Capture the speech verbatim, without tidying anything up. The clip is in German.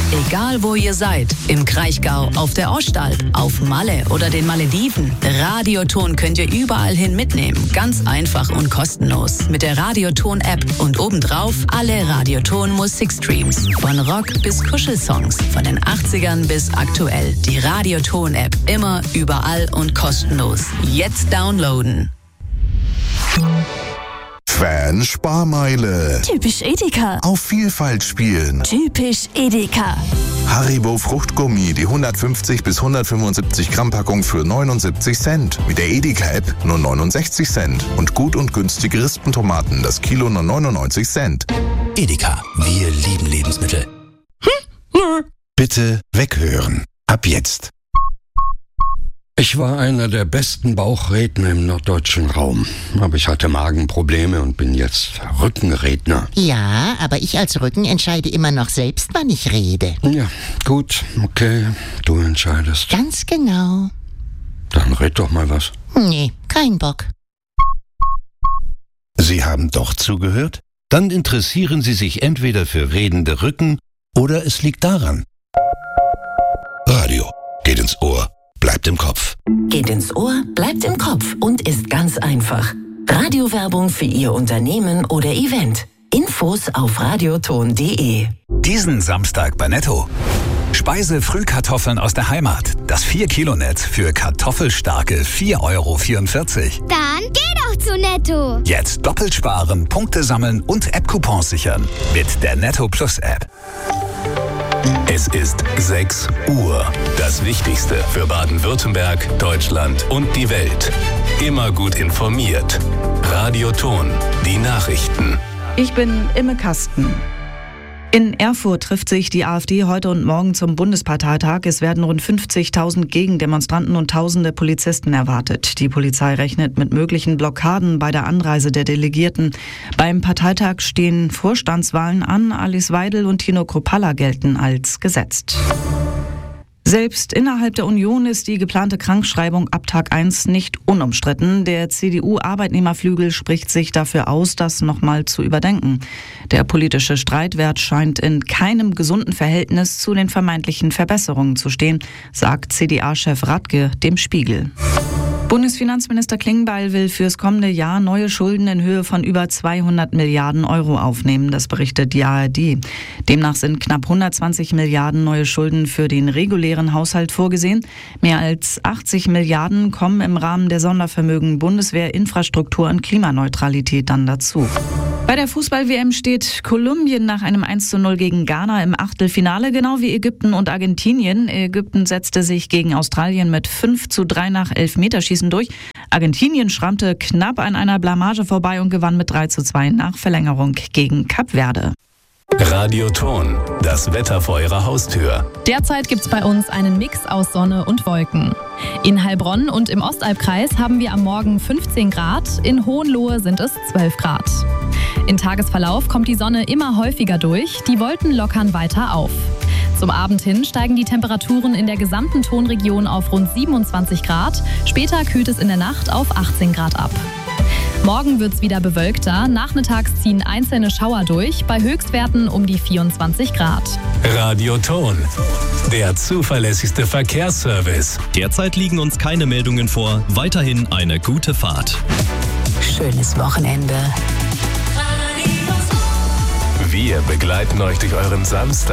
Egal wo ihr seid, im Kraichgau, auf der Ostalb, auf Malle oder den Malediven, Radioton könnt ihr überall hin mitnehmen. Ganz einfach und kostenlos. Mit der Radioton-App und obendrauf alle Radioton-Musikstreams. Von Rock bis Kuschelsongs, von den achtzigern bis aktuell. Die Radioton-App immer, überall und kostenlos. Jetzt downloaden. Fan-Sparmeile. Typisch Edeka. Auf Vielfalt spielen. Typisch Edeka. Haribo Fruchtgummi, die hundertfünfzig bis hundertfünfundsiebzig Gramm Packung für neunundsiebzig Cent. Mit der Edeka-App nur neunundsechzig Cent. Und gut und günstige Rispentomaten, das Kilo nur neunundneunzig Cent. Edeka, wir lieben Lebensmittel. Bitte weghören. Ab jetzt. Ich war einer der besten Bauchredner im norddeutschen Raum. Aber ich hatte Magenprobleme und bin jetzt Rückenredner. Ja, aber ich als Rücken entscheide immer noch selbst, wann ich rede. Ja, gut, okay, du entscheidest. Ganz genau. Dann red doch mal was. Nee, kein Bock. Sie haben doch zugehört? Dann interessieren Sie sich entweder für redende Rücken oder es liegt daran. Radio geht ins Ohr. Bleibt im Kopf. Geht ins Ohr, bleibt im Kopf und ist ganz einfach. Radiowerbung für Ihr Unternehmen oder Event. Infos auf radioton punkt de. Diesen Samstag bei Netto. Speise-Frühkartoffeln aus der Heimat. Das vier Kilo Net für kartoffelstarke vier Euro vierundvierzig. Dann geh doch zu Netto. Jetzt doppelt sparen, Punkte sammeln und App-Coupons sichern. Mit der Netto Plus App. Es ist sechs Uhr. Das Wichtigste für Baden-Württemberg, Deutschland und die Welt. Immer gut informiert. Radioton, die Nachrichten. Ich bin Imme Kasten. In Erfurt trifft sich die AfD heute und morgen zum Bundesparteitag. Es werden rund fünfzigtausend Gegendemonstranten und tausende Polizisten erwartet. Die Polizei rechnet mit möglichen Blockaden bei der Anreise der Delegierten. Beim Parteitag stehen Vorstandswahlen an. Alice Weidel und Tino Kruppalla gelten als gesetzt. Selbst innerhalb der Union ist die geplante Krankschreibung ab Tag eins nicht unumstritten. Der C D U-Arbeitnehmerflügel spricht sich dafür aus, das nochmal zu überdenken. Der politische Streitwert scheint in keinem gesunden Verhältnis zu den vermeintlichen Verbesserungen zu stehen, sagt C D A-Chef Radke dem Spiegel. Bundesfinanzminister Klingbeil will fürs kommende Jahr neue Schulden in Höhe von über zweihundert Milliarden Euro aufnehmen, das berichtet die A R D. Demnach sind knapp hundertzwanzig Milliarden neue Schulden für den regulären Haushalt vorgesehen. Mehr als achtzig Milliarden kommen im Rahmen der Sondervermögen Bundeswehr, Infrastruktur und Klimaneutralität dann dazu. Bei der Fußball-W M steht Kolumbien nach einem eins zu null gegen Ghana im Achtelfinale, genau wie Ägypten und Argentinien. Ägypten setzte sich gegen Australien mit fünf zu drei nach Elfmeterschießen durch. Argentinien schrammte knapp an einer Blamage vorbei und gewann mit drei zu zwei nach Verlängerung gegen Kap Verde. Radioton, das Wetter vor Ihrer Haustür. Derzeit gibt's bei uns einen Mix aus Sonne und Wolken. In Heilbronn und im Ostalbkreis haben wir am Morgen fünfzehn Grad, in Hohenlohe sind es zwölf Grad. Im Tagesverlauf kommt die Sonne immer häufiger durch, die Wolken lockern weiter auf. Zum Abend hin steigen die Temperaturen in der gesamten Tonregion auf rund siebenundzwanzig Grad, später kühlt es in der Nacht auf achtzehn Grad ab. Morgen wird's wieder bewölkter, nachmittags ziehen einzelne Schauer durch, bei Höchstwerten um die vierundzwanzig Grad. Radioton, der zuverlässigste Verkehrsservice. Derzeit liegen uns keine Meldungen vor, weiterhin eine gute Fahrt. Schönes Wochenende. Wir begleiten euch durch euren Samstag.